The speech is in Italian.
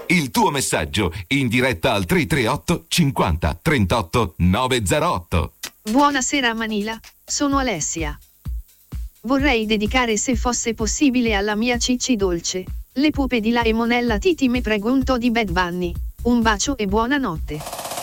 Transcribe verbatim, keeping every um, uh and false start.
Il tuo messaggio in diretta al tre tre otto cinquanta trentotto novecentotto. Buonasera Manila, sono Alessia. Vorrei dedicare, se fosse possibile, alla mia Cicci dolce, le pupe di La e Monella Titi me pregunto di Bad Bunny. Un bacio e buonanotte.